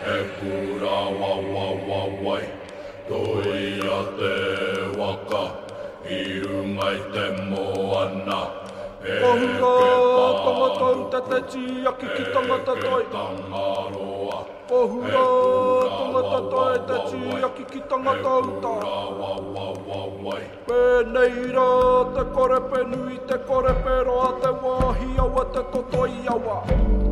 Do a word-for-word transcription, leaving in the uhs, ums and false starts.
e kura wa wa wa wai. Toia te waka, i runga i te moana. E Ohura, tangata uta te tiaki ki tangata toi. tangaroa. Ohura, tangata toi te tiaki ki tangata uta. Wa wa wa wai. Pēnei rā te korepe nui, te korepe roa, te wāhi aua, te totoi aua.